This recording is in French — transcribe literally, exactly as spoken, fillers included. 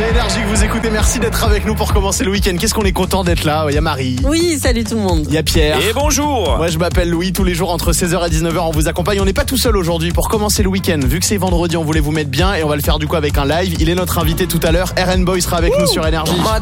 C'est Énergie que vous écoutez, merci d'être avec nous pour commencer le week-end. Qu'est-ce qu'on est content d'être là. Il y a Marie. Oui, salut tout le monde. Il y a Pierre. Et bonjour. Moi je m'appelle Louis, tous les jours entre seize heures et dix-neuf heures on vous accompagne. On n'est pas tout seul aujourd'hui pour commencer le week-end. Vu que c'est vendredi, on voulait vous mettre bien et on va le faire du coup avec un live. Il est notre invité tout à l'heure. R N Boy sera avec Ouh. nous sur Énergie.